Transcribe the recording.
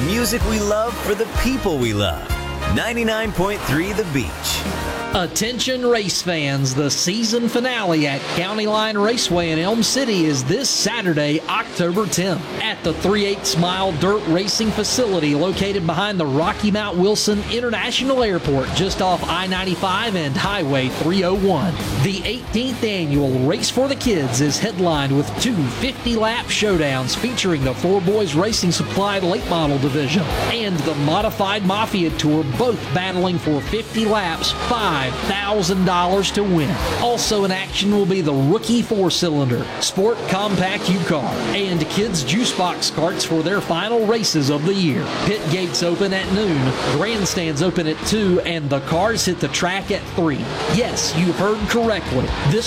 music we love for the people we love. 99.3 The Beach. Attention race fans, the season finale at County Line Raceway in Elm City is this Saturday, October 10th, at the 3/8 Mile Dirt Racing Facility located behind the Rocky Mount Wilson International Airport just off I-95 and Highway 301. The 18th annual Race for the Kids is headlined with two 50-lap showdowns featuring the Four Boys Racing Supply late model division and the Modified Mafia Tour, both battling for 50 laps, $5,000 to win. Also in action will be the Rookie 4-cylinder, Sport Compact U-Car, and Kids Juice Box carts for their final races of the year. Pit gates open at noon, grandstands open at 2, and the cars hit the track at 3. Yes, you heard correctly. This